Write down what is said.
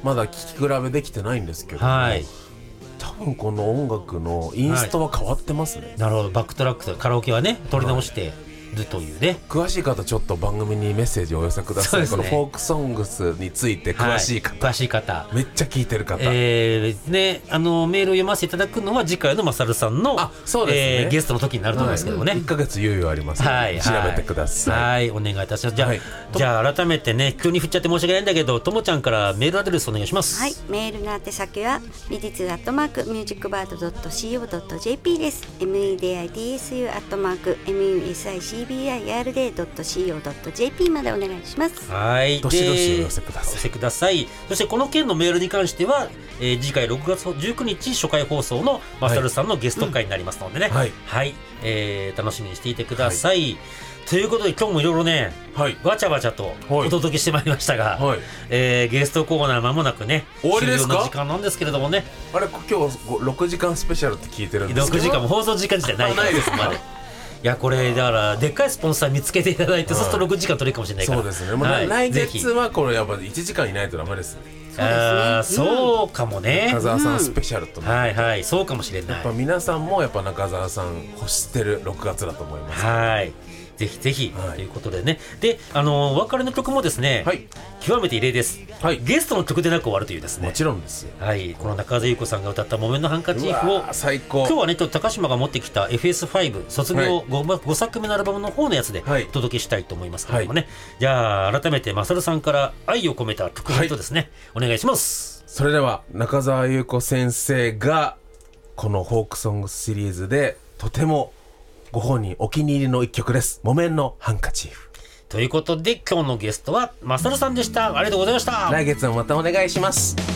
まだ聞き比べできてないんですけど、 はい、 多分この音楽のインストは変わってますね、 なるほど。バックトラックとカラオケはね取り直してるというね、 詳しい方ちょっと番組にメッセージをお寄せください、このフォークソングスについて詳しい方、 詳しい方、 めっちゃ聞いてる方、 ね、メールを読ませていただくのは次回のマサルさんの、 そうですね、 ゲストの時になると思いますけどもね、 1ヶ月猶予ありますので、調べてください。 はい、お願いいたします。じゃあ改めてね、急に振っちゃって申し訳ないんだけど、ともちゃんからメールアドレスお願いします。 はい、メールの宛先はmedids@musicbird.co.jp です。medids@musicbird.co.jp までお願いします。 はい、 どしどしお寄せください。 お寄せください。そしてこの件のメールに関しては、次回6月19日初回放送のマサルさんのゲスト会になりますのでね、はい、楽しみにしていてください。ということで今日もいろいろね、わちゃわちゃとお届けしてまいりましたが、ゲストコーナーまもなくね終わりですか？ 終了の時間なんですけれどもね、 あれ今日6時間スペシャルって聞いてるんですけど、 6時間も放送時間自体ないからないですまで。 いやこれだからでっかいスポンサー見つけていただいて、そうすると6時間取れるかもしれないから、 そうですね、来月はこれやっぱ1時間いないとダメですね。 そうかもね、 中澤さんスペシャルと、 そうかもしれない。 やっぱ皆さんもやっぱ中澤さん欲してる6月だと思います。 ぜひぜひ、ということでね、でお別れの曲もですね、極めて異例です、ゲストの曲でなく終わるというですね、 もちろんですよ、 この中澤裕子さんが歌った木綿のハンカチーフを最高、 今日はねちょっと高島が持ってきた FS5 卒業 5作目のアルバムの方のやつでお届けしたいと思いますけれどもね、じゃあ改めてマサルさんから愛を込めた曲名とですね、お願いします。 それでは中澤裕子先生がこのフォークソングシリーズでとてもご本人お気に入りの一曲です。木綿のハンカチーフということで、今日のゲストはマサルさんでした。ありがとうございました。 来月もまたお願いします。